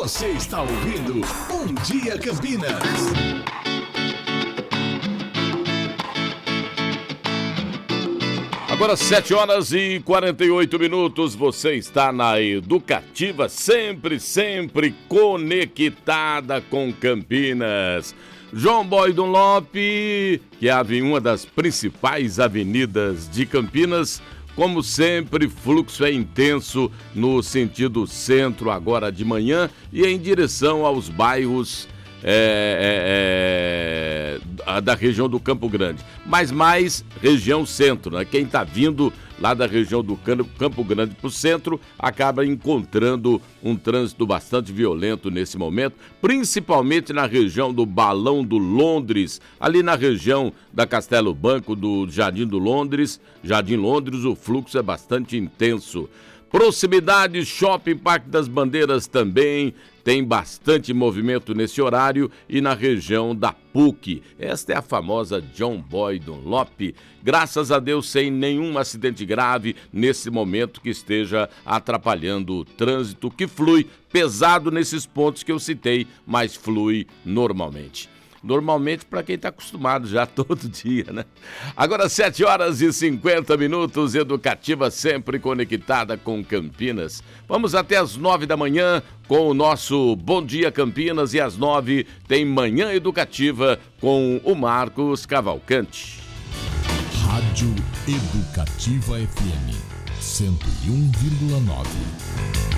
Você está ouvindo Bom Dia Campinas. Agora 7h48, você está na Educativa, sempre conectada com Campinas. João Boy Dunlop, que é uma das principais avenidas de Campinas, como sempre, fluxo é intenso no sentido centro agora de manhã e em direção aos bairros da região do Campo Grande, mas mais região centro, né? Quem está vindo lá da região do Campo Grande para o centro acaba encontrando um trânsito bastante violento nesse momento, principalmente na região do Balão do Londres, ali na região da Castelo Branco, do Jardim Londres, o fluxo é bastante intenso. Proximidade, Shopping Parque das Bandeiras também tem bastante movimento nesse horário e na região da PUC. Esta é a famosa João Boy Dunlop. Graças a Deus, sem nenhum acidente grave nesse momento que esteja atrapalhando o trânsito, que flui pesado nesses pontos que eu citei, mas flui normalmente. Normalmente para quem está acostumado já todo dia, né? Agora 7h50, Educativa sempre conectada com Campinas. Vamos até as 9 da manhã com o nosso Bom Dia Campinas e às 9 tem Manhã Educativa com o Marcos Cavalcante. Rádio Educativa FM 101,9.